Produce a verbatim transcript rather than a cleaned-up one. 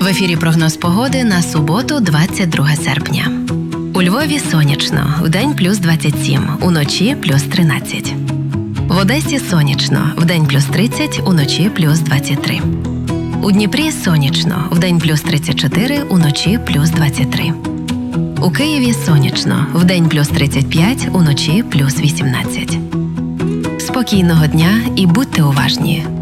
В ефірі прогноз погоди на суботу, двадцять друге серпня. У Львові сонячно, вдень плюс двадцять сім, уночі плюс тринадцять. В Одесі сонячно, вдень плюс тридцять, уночі плюс двадцять три. У Дніпрі сонячно, вдень плюс тридцять чотири, уночі плюс двадцять три. У Києві сонячно, вдень плюс тридцять п'ять, уночі плюс вісімнадцять. Спокійного дня і будьте уважні!